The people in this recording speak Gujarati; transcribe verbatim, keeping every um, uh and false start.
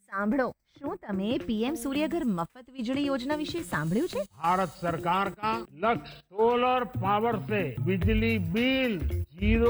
સાંભળો, શું તમે પીએમ સૂર્યઘર મફત વીજળી યોજના વિશે સાંભળ્યું છે? भारत सरकार का लक्ष्य सोलर पावर से बिजली बिल जीरो